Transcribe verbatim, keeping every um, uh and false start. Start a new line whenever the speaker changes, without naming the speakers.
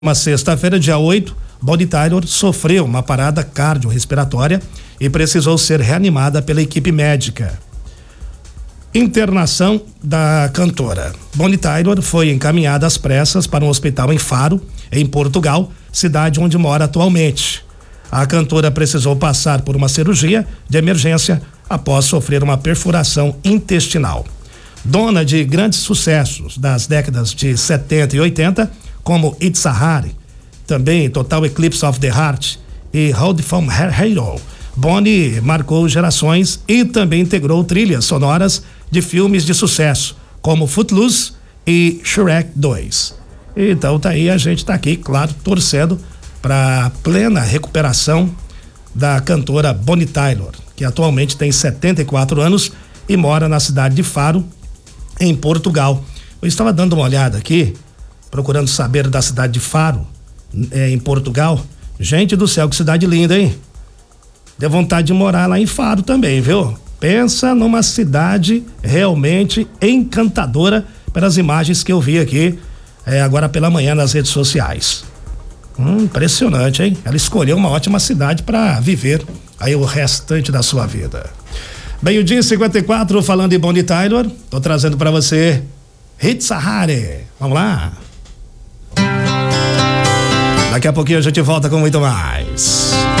Uma sexta-feira, dia oito, Bonnie Tyler sofreu uma parada cardiorrespiratória e precisou ser reanimada pela equipe médica. Internação da cantora. Bonnie Tyler foi encaminhada às pressas para um hospital em Faro, em Portugal, cidade onde mora atualmente. A cantora precisou passar por uma cirurgia de emergência após sofrer uma perfuração intestinal. Dona de grandes sucessos das décadas de setenta e oitenta, como It's a Hurry, também Total Eclipse of the Heart e Hold from Her Hero, Bonnie marcou gerações e também integrou trilhas sonoras de filmes de sucesso, como Footloose e Shrek dois. Então tá aí, a gente tá aqui, claro, torcendo para plena recuperação da cantora Bonnie Tyler, que atualmente tem setenta e quatro anos e mora na cidade de Faro, em Portugal. Eu estava dando uma olhada aqui, procurando saber da cidade de Faro, é, em Portugal. Gente do céu, que cidade linda, hein? Deu vontade de morar lá em Faro também, viu? Pensa numa cidade realmente encantadora pelas imagens que eu vi aqui é, agora pela manhã nas redes sociais. Hum, impressionante, hein? Ela escolheu uma ótima cidade para viver aí o restante da sua vida. Meio-dia e cinquenta e quatro, falando em Bonnie Tyler, tô trazendo para você It's a Hurry. Vamos lá? Daqui a pouquinho a gente volta com muito mais.